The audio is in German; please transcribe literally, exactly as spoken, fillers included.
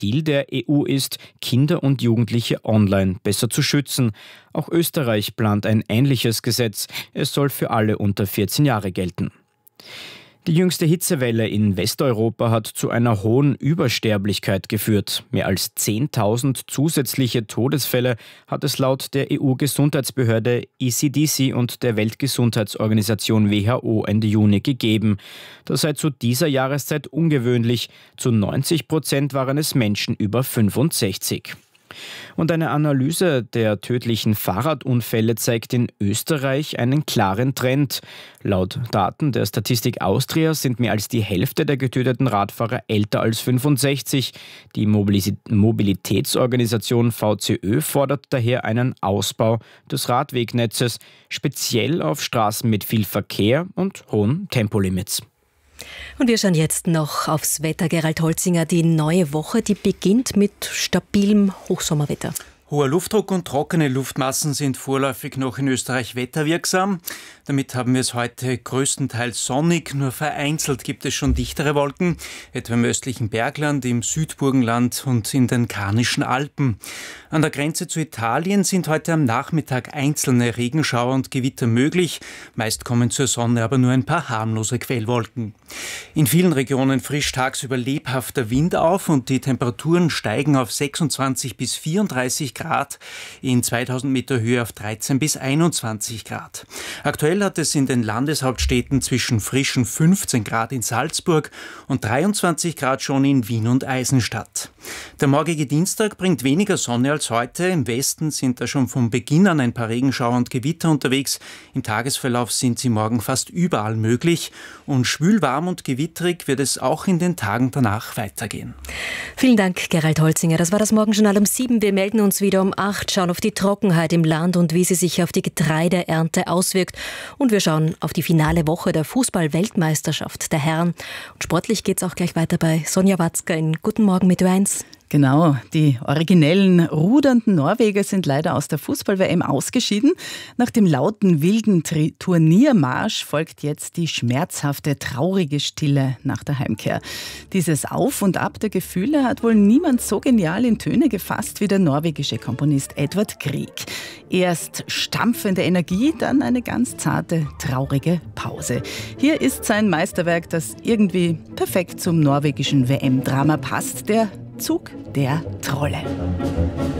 Ziel der E U ist, Kinder und Jugendliche online besser zu schützen. Auch Österreich plant ein ähnliches Gesetz. Es soll für alle unter vierzehn Jahre gelten. Die jüngste Hitzewelle in Westeuropa hat zu einer hohen Übersterblichkeit geführt. Mehr als zehntausend zusätzliche Todesfälle hat es laut der E U-Gesundheitsbehörde E C D C und der Weltgesundheitsorganisation W H O Ende Juni gegeben. Das sei zu dieser Jahreszeit ungewöhnlich. Zu neunzig Prozent waren es Menschen über fünfundsechzig. Und eine Analyse der tödlichen Fahrradunfälle zeigt in Österreich einen klaren Trend. Laut Daten der Statistik Austria sind mehr als die Hälfte der getöteten Radfahrer älter als fünfundsechzig. Die Mobilitätsorganisation V C Ö fordert daher einen Ausbau des Radwegnetzes, speziell auf Straßen mit viel Verkehr und hohen Tempolimits. Und wir schauen jetzt noch aufs Wetter. Gerald Holzinger, die neue Woche, die beginnt mit stabilem Hochsommerwetter. Hoher Luftdruck und trockene Luftmassen sind vorläufig noch in Österreich wetterwirksam. Damit haben wir es heute größtenteils sonnig, nur vereinzelt gibt es schon dichtere Wolken, etwa im östlichen Bergland, im Südburgenland und in den Karnischen Alpen. An der Grenze zu Italien sind heute am Nachmittag einzelne Regenschauer und Gewitter möglich. Meist kommen zur Sonne aber nur ein paar harmlose Quellwolken. In vielen Regionen frischt tagsüber lebhafter Wind auf und die Temperaturen steigen auf sechsundzwanzig bis vierunddreißig Grad, in zweitausend Meter Höhe auf dreizehn bis einundzwanzig Grad. Aktuell hat es in den Landeshauptstädten zwischen frischen fünfzehn Grad in Salzburg und dreiundzwanzig Grad schon in Wien und Eisenstadt. Der morgige Dienstag bringt weniger Sonne als heute. Im Westen sind da schon von Beginn an ein paar Regenschauer und Gewitter unterwegs. Im Tagesverlauf sind sie morgen fast überall möglich. Und schwül, warm und gewitterig wird es auch in den Tagen danach weitergehen. Vielen Dank, Gerald Holzinger. Das war das Morgenjournal um sieben. Wir melden uns wieder um acht, schauen auf die Trockenheit im Land und wie sie sich auf die Getreideernte auswirkt. Und wir schauen auf die finale Woche der Fußball-Weltmeisterschaft der Herren. Und sportlich geht es auch gleich weiter bei Sonja Watzka in Guten Morgen mit Ö eins. Genau, die originellen rudernden Norweger sind leider aus der Fußball-W M ausgeschieden. Nach dem lauten, wilden Tri- Turniermarsch folgt jetzt die schmerzhafte, traurige Stille nach der Heimkehr. Dieses Auf und Ab der Gefühle hat wohl niemand so genial in Töne gefasst wie der norwegische Komponist Edvard Grieg. Erst stampfende Energie, dann eine ganz zarte, traurige Pause. Hier ist sein Meisterwerk, das irgendwie perfekt zum norwegischen W M-Drama passt, der Zug der Trolle.